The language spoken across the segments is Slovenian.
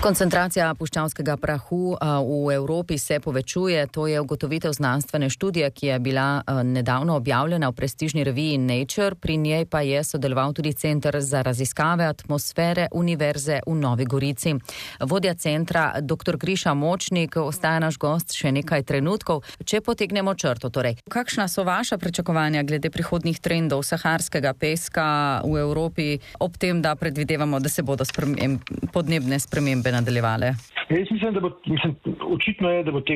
Koncentracija puščavskega prahu v Evropi se povečuje. To je ugotovitev znanstvene študije, ki je bila nedavno objavljena v prestižni reviji Nature. Pri njej pa je sodeloval tudi Center za raziskave atmosfere Univerze v Novi Gorici. Vodja centra, dr. Griša Močnik, ostaja naš gost še nekaj trenutkov. Če potegnemo črto, torej, kakšna so vaša pričakovanja glede prihodnjih trendov saharskega peska v Evropi, ob tem, da predvidevamo, da se bodo podnebne spremembe nadaljevale? Jaz mislim, da očitno je, da bo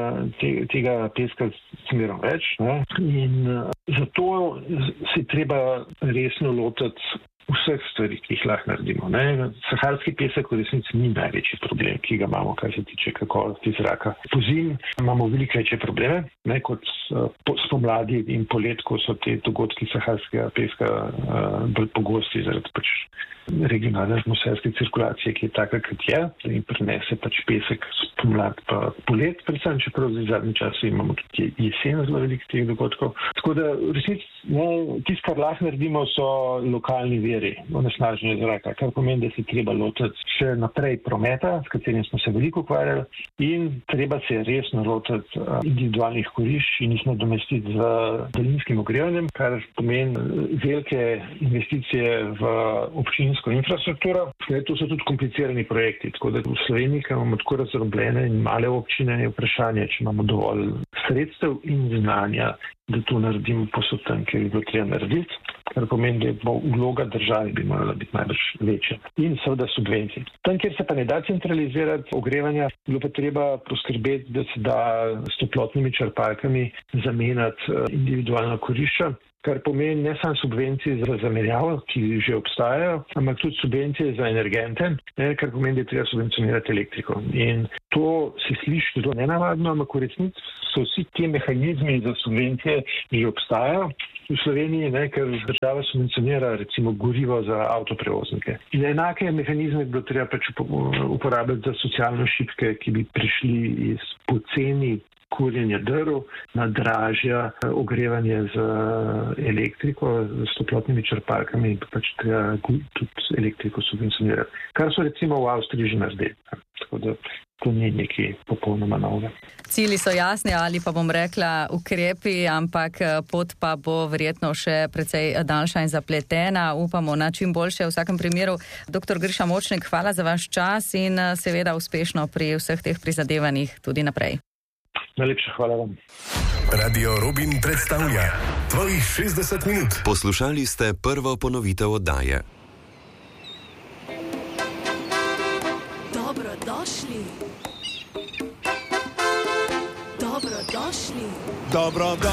tega peska smerom več, ne? In zato se treba resno lotiti vseh stvari, ki jih lahko naredimo. Ne? Saharski pesek v resnici ni največji problem, ki ga imamo, kar se tiče kakovosti zraka. Pozimi imamo veliko večje probleme, ne? Kot spomladi in polet, ko so te dogodki saharskega peska bolj pogosti zaradi regionalne atmosferske cirkulacije, ki je taka, kot je, in prinese pesek spomlad pa polet, predvsem, čeprav v zadnji času imamo tudi jesen zelo veliko teh dogodkov. Tako da v resnici tisto, kar lahko naredimo, so lokalni viri onesnaženja zraka, kar pomeni, da se treba lotiti še naprej prometa, s katerim smo se veliko ukvarjali, in treba se resno lotiti individualnih kurišč in jih nadomestiti z daljinskim ogrevanjem, kar pomeni velike investicije v občinsko infrastrukturo. To so tudi komplicirani projekti, tako da v Sloveniji, ki imamo tako razdrobljene in male občine, je vprašanje, če imamo dovolj sredstev in znanja, da to naredimo posod tam, kjer bi bilo treba narediti, kar pomeni, da bo vloga države bi morala biti najbrž večja. In seveda subvencije. Tam, kjer se pa ne da centralizirati ogrevanja, bilo pa treba poskrbeti, da se da s toplotnimi črpalkami zamenjati individualna kurišča, kar pomeni ne samo subvencije za zamenjavo, ki že obstajajo, ampak tudi subvencije za energente, kar pomeni, da je treba subvencionirati elektriko. In to se sliši zelo nenavadno, ampak v resnici so vsi ti mehanizmi za subvencije že obstajajo v Sloveniji, ker država subvencionira recimo gorivo za avtoprevoznike. In enake mehanizme bi bilo treba uporabiti za socialno šibke, ki bi prišli iz poceni kurjenja drv na dražja ogrevanje z elektriko, s toplotnimi črpalkami, in pač treba tudi elektriko subvencionirati. Kar so recimo v Avstriji že naredili. Tako da to ni nekaj popolnoma novega. Cilji so jasni, ali pa bom rekla ukrepi, ampak pot pa bo verjetno še precej daljša in zapletena. Upamo na čim boljše v vsakem primeru. Dr. Griša Močnik, hvala za vaš čas in seveda uspešno pri vseh teh prizadevanjih tudi naprej. Najlepša hvala vam. Radio Robin predstavlja tvojih 60 minut. Poslušali ste prvo ponovitev oddaje. Dobrodošli. Dobrodošli. Dobro.